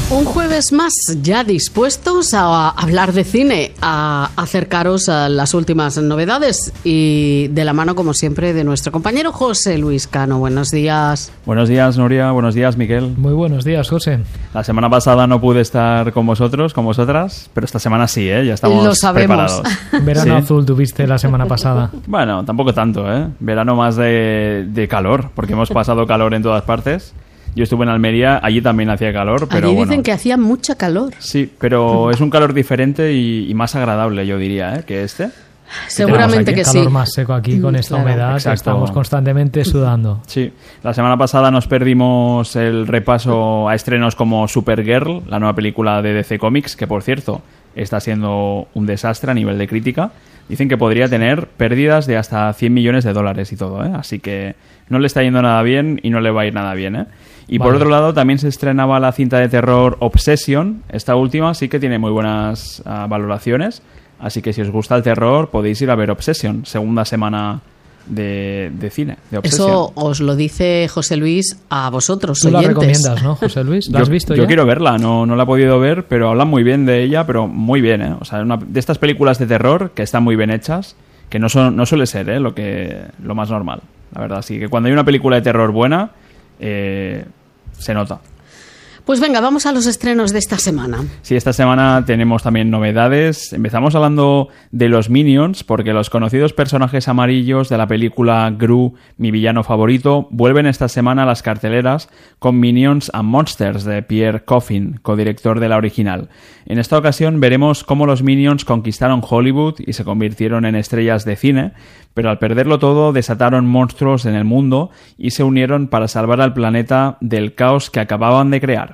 Un jueves más, ya dispuestos a hablar de cine, a acercaros a las últimas novedades y de la mano, como siempre, de nuestro compañero José Luis Cano. Buenos días. Buenos días, Nuria. Buenos días, Miguel. Muy buenos días, José. La semana pasada no pude estar con vosotros, con vosotras, pero esta semana sí, ¿eh? Ya estamos Lo sabemos. preparados. Verano ¿Sí? azul tuviste la semana pasada. Bueno, tampoco tanto, ¿eh? Verano más de calor, porque hemos pasado calor en todas partes. Yo estuve en Almería, allí también hacía calor, pero Allí dicen bueno. que hacía mucha calor. Sí, pero es un calor diferente y más agradable, yo diría, ¿eh? Que este. Seguramente que Tenemos aquí sí. calor más seco aquí con esta Claro. humedad, Exacto. que estamos constantemente sudando. Sí, la semana pasada nos perdimos el repaso a estrenos como Supergirl, la nueva película de DC Comics, que por cierto está siendo un desastre a nivel de crítica. Dicen que podría tener pérdidas de hasta $100 millones y todo, ¿eh? Así que no le está yendo nada bien y no le va a ir nada bien, ¿eh? Y por Vale. otro lado también se estrenaba la cinta de terror Obsession. Esta última sí que tiene muy buenas valoraciones. Así que si os gusta el terror podéis ir a ver Obsession, segunda semana de cine, de Obsession. Eso os lo dice José Luis a vosotros, Tú la oyentes. recomiendas, ¿no, José Luis? ¿La has visto Yo ya? quiero verla, no la he podido ver, pero hablan muy bien de ella, pero muy bien, ¿eh? O sea, una de estas películas de terror que están muy bien hechas, que no suele ser, ¿eh? Lo más normal, la verdad. Así que cuando hay una película de terror buena, se nota. Pues venga, vamos a los estrenos de esta semana. Sí, esta semana tenemos también novedades. Empezamos hablando de los Minions, porque los conocidos personajes amarillos de la película Gru, mi villano favorito, vuelven esta semana a las carteleras con Minions and Monsters de Pierre Coffin, codirector de la original. En esta ocasión veremos cómo los Minions conquistaron Hollywood y se convirtieron en estrellas de cine, pero al perderlo todo desataron monstruos en el mundo y se unieron para salvar al planeta del caos que acababan de crear.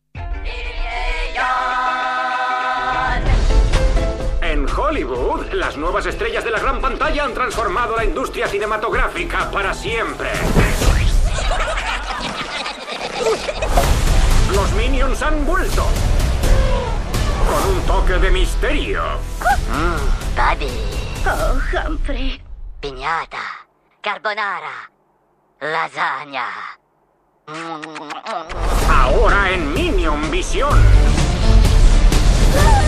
En Hollywood, las nuevas estrellas de la gran pantalla han transformado la industria cinematográfica para siempre. Los Minions han vuelto. Con un toque de misterio. Buddy. Oh, Humphrey. Piñata. Carbonara. Lasagna. Ahora en Minion Visión.